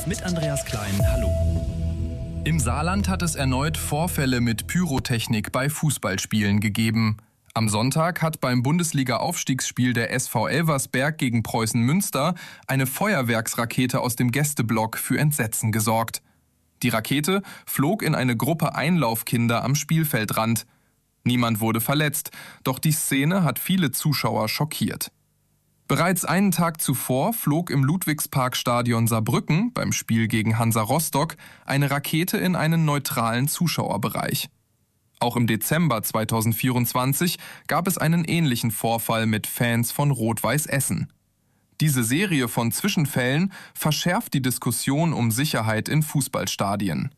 mit Andreas Klein. Hallo. Im Saarland hat es erneut Vorfälle mit Pyrotechnik bei Fußballspielen gegeben. Am Sonntag hat beim Bundesliga-Aufstiegsspiel der SV Elversberg gegen Preußen Münster eine Feuerwerksrakete aus dem Gästeblock für Entsetzen gesorgt. Die Rakete flog in eine Gruppe Einlaufkinder am Spielfeldrand. Niemand wurde verletzt, doch die Szene hat viele Zuschauer schockiert. Bereits einen Tag zuvor flog im Ludwigsparkstadion Saarbrücken beim Spiel gegen Hansa Rostock eine Rakete in einen neutralen Zuschauerbereich. Auch im Dezember 2024 gab es einen ähnlichen Vorfall mit Fans von Rot-Weiß Essen. Diese Serie von Zwischenfällen verschärft die Diskussion um Sicherheit in Fußballstadien.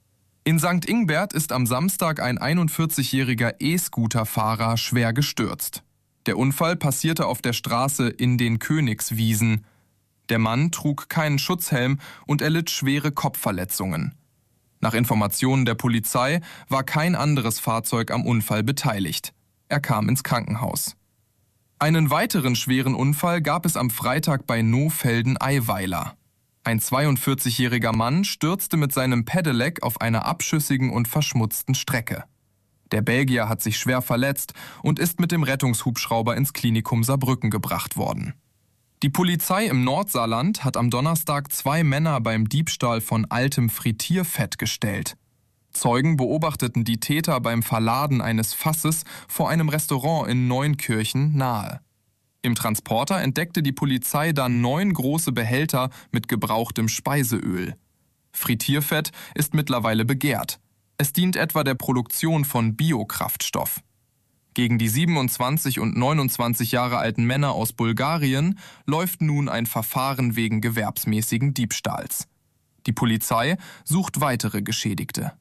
In St. Ingbert ist am Samstag ein 41-jähriger E-Scooter-Fahrer schwer gestürzt. Der Unfall passierte auf der Straße in den Königswiesen. Der Mann trug keinen Schutzhelm und erlitt schwere Kopfverletzungen. Nach Informationen der Polizei war kein anderes Fahrzeug am Unfall beteiligt. Er kam ins Krankenhaus. Einen weiteren schweren Unfall gab es am Freitag bei Nohfelden-Eiweiler. Ein 42-jähriger Mann stürzte mit seinem Pedelec auf einer abschüssigen und verschmutzten Strecke. Der Belgier hat sich schwer verletzt und ist mit dem Rettungshubschrauber ins Klinikum Saarbrücken gebracht worden. Die Polizei im Nordsaarland hat am Donnerstag 2 Männer beim Diebstahl von altem Frittierfett gestellt. Zeugen beobachteten die Täter beim Verladen eines Fasses vor einem Restaurant in Neunkirchen nahe. Im Transporter entdeckte die Polizei dann 9 große Behälter mit gebrauchtem Speiseöl. Frittierfett ist mittlerweile begehrt. Es dient etwa der Produktion von Biokraftstoff. Gegen die 27 und 29 Jahre alten Männer aus Bulgarien läuft nun ein Verfahren wegen gewerbsmäßigen Diebstahls. Die Polizei sucht weitere Geschädigte.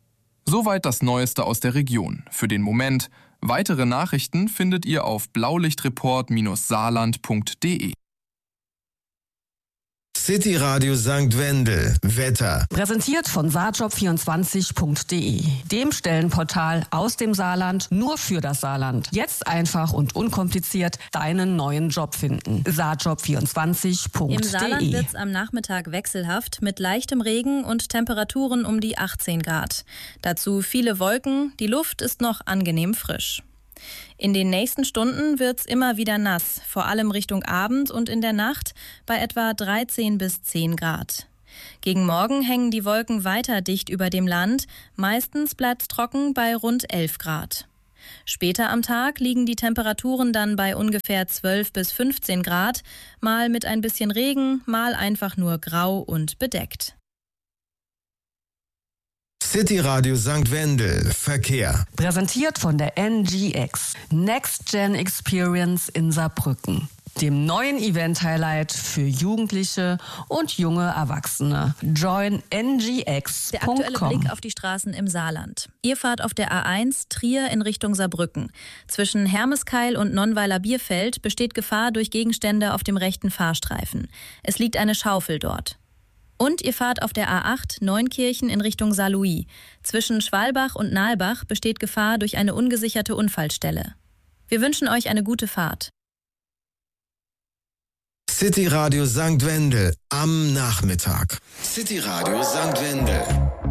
Soweit das Neueste aus der Region. Für den Moment. Weitere Nachrichten findet ihr auf blaulichtreport-saarland.de. City Radio St. Wendel. Wetter. Präsentiert von saarjob24.de, dem Stellenportal aus dem Saarland nur für das Saarland. Jetzt einfach und unkompliziert deinen neuen Job finden. saarjob24.de. Im Saarland wird es am Nachmittag wechselhaft mit leichtem Regen und Temperaturen um die 18 Grad. Dazu viele Wolken, die Luft ist noch angenehm frisch. In den nächsten Stunden wird's immer wieder nass, vor allem Richtung Abend und in der Nacht bei etwa 13 bis 10 Grad. Gegen Morgen hängen die Wolken weiter dicht über dem Land, meistens bleibt's trocken bei rund 11 Grad. Später am Tag liegen die Temperaturen dann bei ungefähr 12 bis 15 Grad, mal mit ein bisschen Regen, mal einfach nur grau und bedeckt. City Radio St. Wendel. Verkehr. Präsentiert von der NGX, Next Gen Experience in Saarbrücken, dem neuen Event-Highlight für Jugendliche und junge Erwachsene. Join ngx.com. Der aktuelle Blick auf die Straßen im Saarland. Ihr fahrt auf der A1 Trier in Richtung Saarbrücken. Zwischen Hermeskeil und Nonnweiler-Bierfeld besteht Gefahr durch Gegenstände auf dem rechten Fahrstreifen. Es liegt eine Schaufel dort. Und ihr fahrt auf der A8 Neunkirchen in Richtung Saarlouis. Zwischen Schwalbach und Nalbach besteht Gefahr durch eine ungesicherte Unfallstelle. Wir wünschen euch eine gute Fahrt. City Radio St. Wendel am Nachmittag. City Radio St. Wendel.